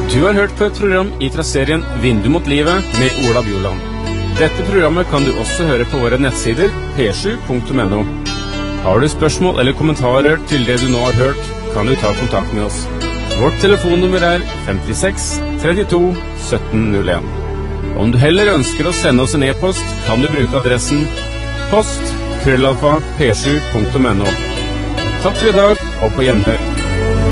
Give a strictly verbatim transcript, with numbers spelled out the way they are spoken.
Du har hørt på et program i serien Vindu mot livet med Ola Bjoland. Dette programmet kan du også høre på våre nettsider p sju punktum n o. Har du spørsmål eller kommentarer til det du nå har hørt, kan du ta kontakt med oss. Vårt telefonnummer er femtiseks trettito sytten null en. Om du heller ønsker å sende oss en e-post, kan du bruke adressen post krøllalfa p sju punktum n o. Takk for i dag, og på gjenhør.